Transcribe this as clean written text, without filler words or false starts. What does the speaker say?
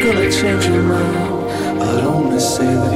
gonna change your mind. I'd only say that